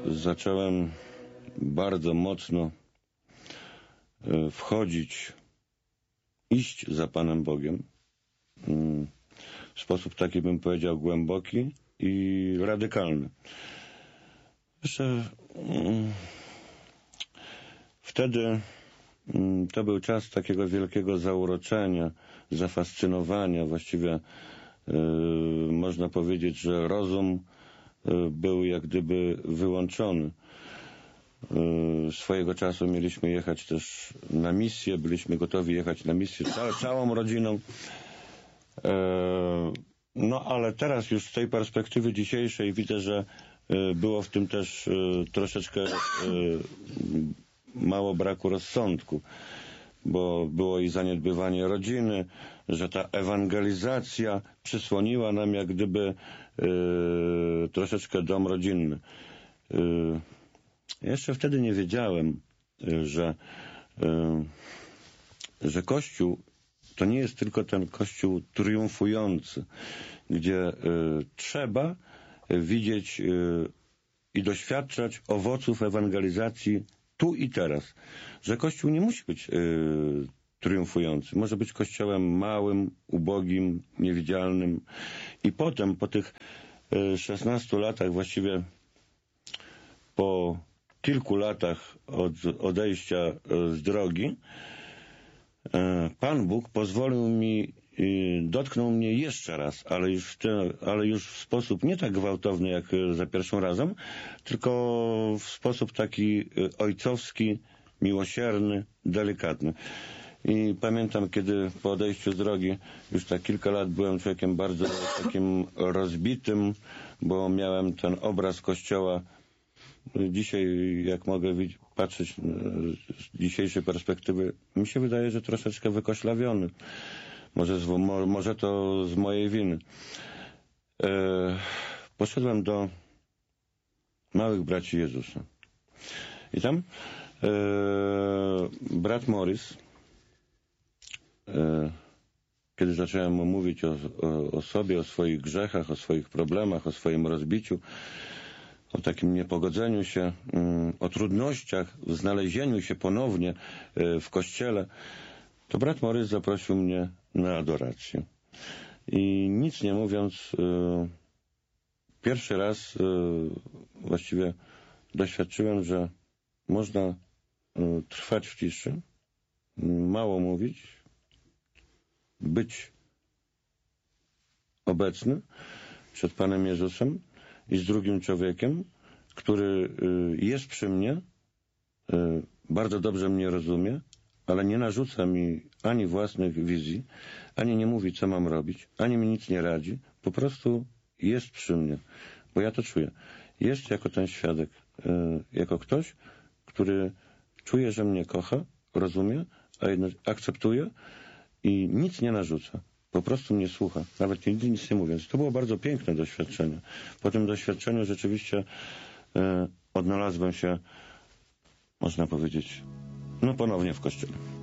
zacząłem bardzo mocno wchodzić, iść za Panem Bogiem w sposób taki, bym powiedział, głęboki i radykalny. Jeszcze wtedy to był czas takiego wielkiego zauroczenia, zafascynowania. Właściwie można powiedzieć, że rozum był jak gdyby wyłączony. Swojego czasu mieliśmy jechać też na misję, byliśmy gotowi jechać na misję całą rodziną. No ale teraz już z tej perspektywy dzisiejszej widzę, że było w tym też troszeczkę mało braku rozsądku, bo było i zaniedbywanie rodziny, że ta ewangelizacja przysłoniła nam jak gdyby troszeczkę dom rodzinny. Jeszcze wtedy nie wiedziałem, że Kościół to nie jest tylko ten Kościół triumfujący, gdzie trzeba widzieć i doświadczać owoców ewangelizacji tu i teraz. Że Kościół nie musi być triumfujący. Może być kościołem małym, ubogim, niewidzialnym. I potem, po tych 16 latach, właściwie po kilku latach od odejścia z drogi, Pan Bóg pozwolił mi, dotknął mnie jeszcze raz, ale już w sposób nie tak gwałtowny jak za pierwszym razem, tylko w sposób taki ojcowski, miłosierny, delikatny. I pamiętam, kiedy po odejściu z drogi już tak kilka lat byłem człowiekiem bardzo takim rozbitym, bo miałem ten obraz Kościoła. Dzisiaj, jak mogę patrzeć z dzisiejszej perspektywy, mi się wydaje, że troszeczkę wykoślawiony. Może to z mojej winy. Poszedłem do małych braci Jezusa. I tam brat Morris, kiedy zacząłem mu mówić o sobie, o swoich grzechach, o swoich problemach, o swoim rozbiciu, o takim niepogodzeniu się, o trudnościach w znalezieniu się ponownie w Kościele, to brat Morris zaprosił mnie na adorację. I nic nie mówiąc, pierwszy raz właściwie doświadczyłem, że można trwać w ciszy, mało mówić, być obecny przed Panem Jezusem i z drugim człowiekiem, który jest przy mnie, bardzo dobrze mnie rozumie, ale nie narzuca mi ani własnych wizji, ani nie mówi, co mam robić, ani mi nic nie radzi. Po prostu jest przy mnie, bo ja to czuję. Jest jako ten świadek, jako ktoś, który czuje, że mnie kocha, rozumie, a jednocześnie akceptuje i nic nie narzuca. Po prostu mnie słucha, nawet nic nie mówiąc. To było bardzo piękne doświadczenie. Po tym doświadczeniu rzeczywiście odnalazłem się, można powiedzieć, ponownie w Kościele.